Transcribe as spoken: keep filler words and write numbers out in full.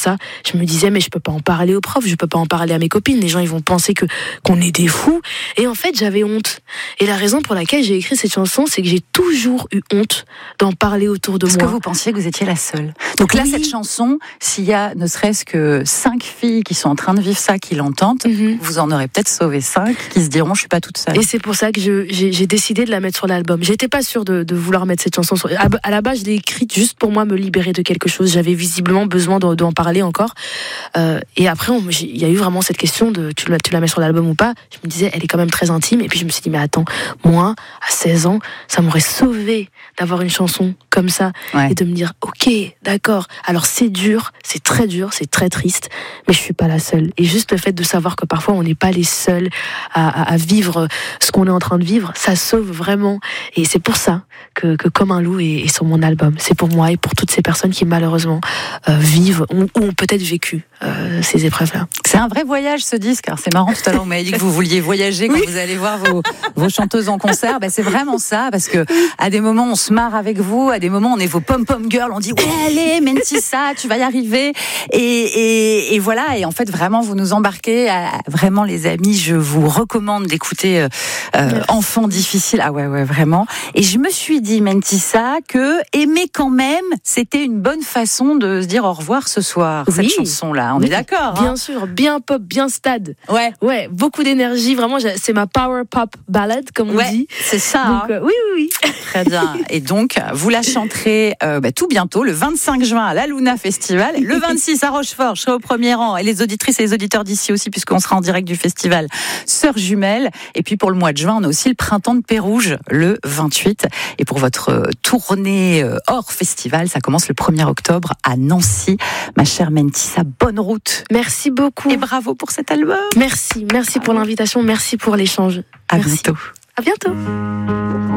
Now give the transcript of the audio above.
ça, je me disais mais je peux pas en parler aux profs, je peux pas en parler à mes copines, les gens ils vont penser que qu'on est des fous. Et en fait j'avais honte. Et la raison pour laquelle j'ai écrit cette chanson, c'est que j'ai toujours eu honte d'en parler autour de Parce moi. Parce que vous pensiez que vous étiez la seule. Donc là, oui. Cette chanson, s'il y a ne serait-ce que cinq filles qui sont en train de vivre ça, qui l'entendent, mm-hmm. vous en aurez peut-être sauvé cinq qui se diront je suis pas toute seule. Et c'est pour ça que je, j'ai, j'ai décidé de la mettre sur l'album. J'étais pas sûre de, de vouloir mettre cette chanson sur. À, à la base, je l'ai écrite juste pour moi me libérer de quelque chose. J'avais visiblement besoin de, d'en parler encore. Euh, et après, il y a eu vraiment cette question de tu la, tu la mets sur l'album ou pas. Je me disais, elle est quand même très intime. Et puis je me suis dit, mais attends, moi, à seize ans, ça m'aurait sauvé d'avoir une chanson comme ça ouais. et de me dire, ok, d'accord. Alors c'est dur, c'est très dur, c'est très triste, mais je suis pas la seule. Et juste le fait de savoir que parfois on n'est pas les seuls à, à, à vivre ce qu'on est en train de vivre, ça sauve vraiment. Et c'est pour ça que, que Comme un loup est, est sur mon album. C'est pour moi et pour toutes ces personnes qui malheureusement euh, vivent ou, ou ont peut-être vécu euh, ces épreuves-là. C'est un vrai voyage ce disque. Alors, c'est marrant, tout à l'heure vous m'avez dit que vous vouliez voyager quand oui. vous allez voir vos, vos chanteuses en concert. Ben, c'est vraiment ça, parce que à des moments on se marre avec vous, à des moments on est vos pom-pom girls, on dit ouais allez Mentissa, tu vas y arriver. Et, et, et voilà, et en fait vraiment vous nous embarquez. À, vraiment les amis, je vous recommande d'écouter euh, euh, Enfant difficile. Ah ouais ouais vraiment. Et je me suis dit Mentissa que aimer quand même, c'était une bonne façon de se dire au revoir ce soir. Oui. Cette chanson-là, on oui. est d'accord. Bien hein sûr, bien pop, bien stade. Ouais, ouais, beaucoup d'énergie. Vraiment, c'est ma power pop ballade comme on ouais, dit. C'est ça. Donc, euh, oui oui oui. Très bien. Et donc vous la chanterez euh, bah, tout bientôt, le vingt-cinq juin à la Luna Festival, le vingt-six à Rochefort. Je serai au premier rang et les auditrices et les auditeurs d'ici aussi, puisqu'on sera en direct du festival Sœurs Jumelles. Et puis pour le mois de juin, on a aussi le Printemps de Pérouge le vingt-huit. Et pour votre tournée hors festival, ça commence le premier octobre à Nancy. Ma chère Mentissa, bonne route. Merci beaucoup. Et bravo pour cet album. Merci, merci pour l'invitation, merci pour l'échange. À merci. bientôt. À bientôt.